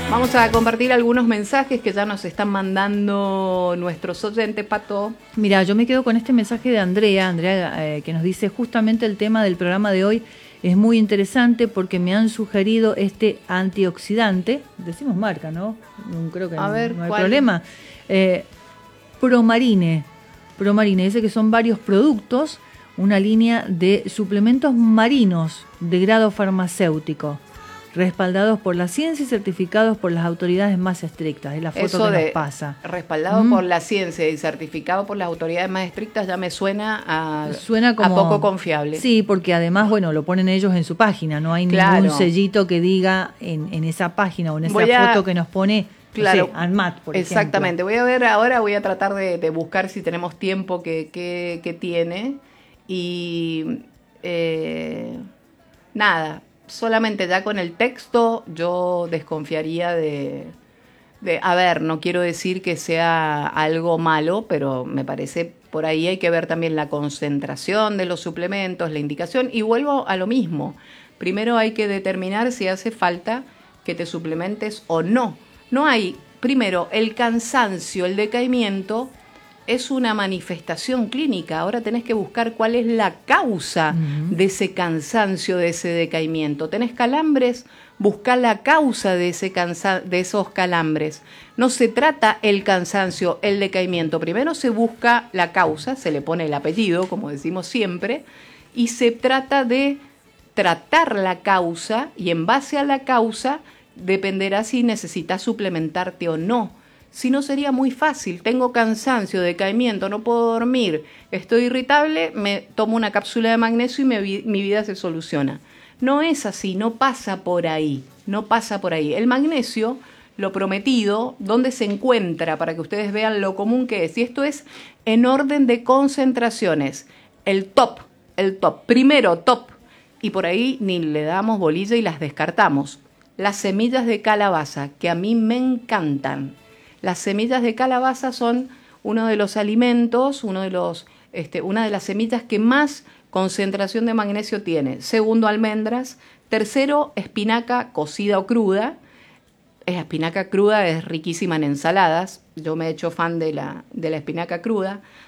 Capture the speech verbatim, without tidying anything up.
Vamos a compartir algunos mensajes que ya nos están mandando nuestros oyentes, Pato. Mira, yo me quedo con este mensaje de Andrea, Andrea eh, que nos dice justamente el tema del programa de hoy es muy interesante porque me han sugerido este antioxidante, decimos marca, ¿no? Creo que a no, ver, no hay ¿cuál? problema. Eh, Promarine, Promarine dice que son varios productos, una línea de suplementos marinos de grado farmacéutico, respaldados por la ciencia y certificados por las autoridades más estrictas. Es la foto Eso que de nos pasa. Respaldado Mm. por la ciencia y certificado por las autoridades más estrictas ya me suena a, Suena como, a poco confiable. Sí, porque además, bueno, lo ponen ellos en su página. No hay Claro. ningún sellito que diga en, en esa página o en esa Voy a- foto que nos pone, Claro, no sé, ANMAT, por exactamente. ejemplo. Voy a ver ahora, voy a tratar de, de buscar si tenemos tiempo que, que, que tiene. Y eh, nada, solamente ya con el texto yo desconfiaría de, de... A ver, no quiero decir que sea algo malo, pero me parece por ahí hay que ver también la concentración de los suplementos, la indicación. Y vuelvo a lo mismo. Primero hay que determinar si hace falta que te suplementes o no. No hay, primero, el cansancio, el decaimiento es una manifestación clínica. Ahora tenés que buscar cuál es la causa Ujú. de ese cansancio, de ese decaimiento. ¿Tenés calambres? Busca la causa de, ese cansa de esos calambres. No se trata el cansancio, el decaimiento. Primero se busca la causa, se le pone el apellido, como decimos siempre, y se trata de tratar la causa, y en base a la causa dependerá si necesitas suplementarte o no. Si no, sería muy fácil. Tengo cansancio, decaimiento, no puedo dormir, estoy irritable, me tomo una cápsula de magnesio y me, mi vida se soluciona. No es así, no pasa por ahí, no pasa por ahí. El magnesio, lo prometido, ¿dónde se encuentra? Para que ustedes vean lo común que es. Y esto es en orden de concentraciones. El top, el top. Primero, top. Y por ahí ni le damos bolilla y las descartamos. Las semillas de calabaza, que a mí me encantan. Las semillas de calabaza son uno de los alimentos, uno de los, este, una de las semillas que más concentración de magnesio tiene. Segundo, almendras. Tercero, espinaca cocida o cruda. La espinaca cruda es riquísima en ensaladas. Yo me he hecho fan de la, de la espinaca cruda.